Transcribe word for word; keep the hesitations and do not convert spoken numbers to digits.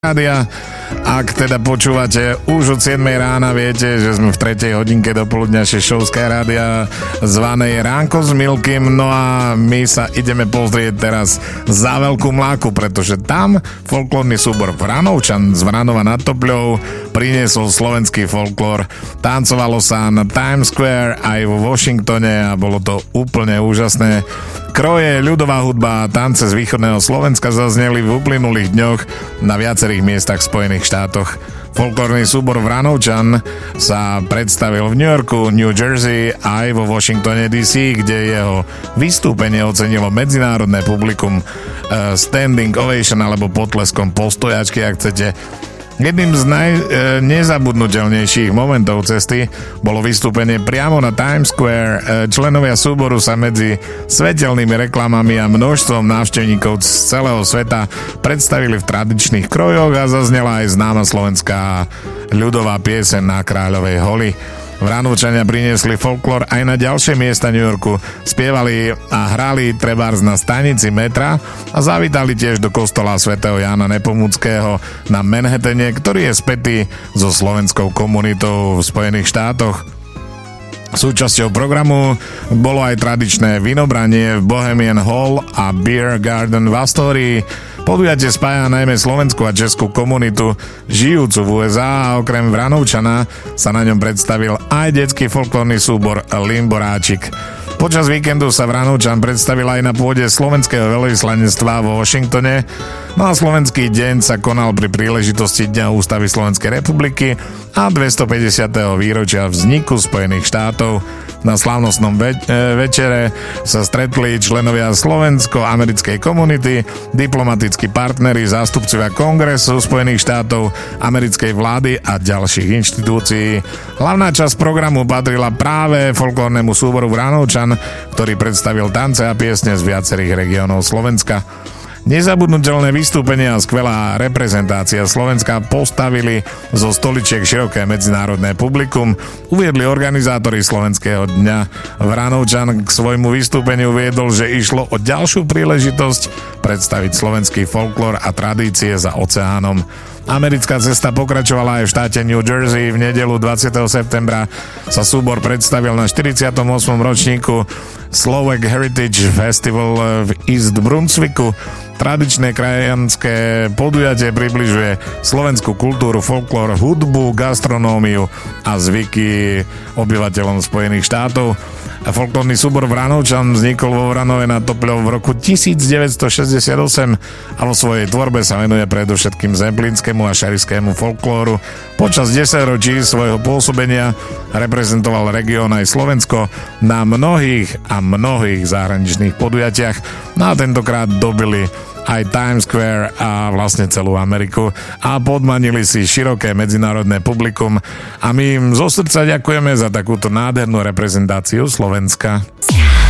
rádia. Ak teda počúvate už od siedmej rána, viete, že sme v tretej hodinke dopoludňašej show Sky rádia zvanej Ránko s Milkym. No a my sa ideme pozrieť teraz za Veľkú Mláku, pretože tam folklórny súbor Vranovčan z Vranova nad Topľou priniesol slovenský folklór. Tancovalo sa na Times Square aj vo Washingtone a bolo to úplne úžasné. Kroje, ľudová hudba a tance z východného Slovenska zazneli v uplynulých dňoch na viacerých miestach v Spojených štátoch. Folklórny súbor Vranovčan sa predstavil v New Yorku, New Jersey a aj vo Washingtone dé cé, kde jeho vystúpenie ocenilo medzinárodné publikum uh, standing ovation alebo potleskom postojačky, ak chcete. Jedným z najnezabudnutelnejších momentov cesty bolo vystúpenie priamo na Times Square. Členovia súboru sa medzi svetelnými reklamami a množstvom návštevníkov z celého sveta predstavili v tradičných krojoch a zaznela aj známa slovenská ľudová pieseň Na kráľovej holi. Vranovčania priniesli folklór aj na ďalšie miesta New Yorku, spievali a hrali trebárs na stanici metra a zavítali tiež do kostola svätého Jána Nepomuckého na Manhattane, ktorý je spätý so slovenskou komunitou v Spojených štátoch. Súčasťou programu bolo aj tradičné vinobranie v Bohemian Hall a Beer Garden v Astorii. Podujatie spája najmä slovenskú a českú komunitu žijúcu v ú es á a okrem Vranovčana sa na ňom predstavil aj detský folklórny súbor Limboráčik. Počas víkendu sa Vranovčan predstavil aj na pôde slovenského veľvyslanectva vo Washingtone, no a slovenský deň sa konal pri príležitosti Dňa Ústavy Slovenskej republiky a dvestopäťdesiateho výročia vzniku Spojených štátov. Na slávnostnom več- večere sa stretli členovia slovensko-americkej komunity, diplomatickí partneri, zástupcovia Kongresu Spojených štátov, americkej vlády a ďalších inštitúcií. Hlavná časť programu patrila práve folklórnemu súboru Vranovčan, ktorý predstavil tance a piesne z viacerých regiónov Slovenska. Nezabudnutelné vystúpenia a skvelá reprezentácia Slovenska postavili zo stoličiek široké medzinárodné publikum, uviedli organizátori Slovenského dňa. Vranovčan k svojmu vystúpeniu uviedol, že išlo o ďalšiu príležitosť predstaviť slovenský folklór a tradície za oceánom. Americká cesta pokračovala aj v štáte New Jersey. V nedeľu dvadsiateho septembra sa súbor predstavil na štyridsiatom ôsmom ročníku Slovak Heritage Festival v East Brunswicku. Tradičné krajanské podujatie približuje slovenskú kultúru, folklór, hudbu, gastronómiu a zvyky obyvateľom Spojených štátov. Folklórny súbor Vranovčan vznikol vo Vranove nad Topľou v roku devätnásťstošesťdesiatosem a vo svojej tvorbe sa venuje predovšetkým zemplínskému a šariskému folklóru. Počas desaťročí svojho pôsobenia reprezentoval región aj Slovensko na mnohých a mnohých zahraničných podujatiach. No a tentokrát dobili aj Times Square a vlastne celú Ameriku a podmanili si široké medzinárodné publikum a my im zo srdca ďakujeme za takúto nádhernú reprezentáciu Slovenska.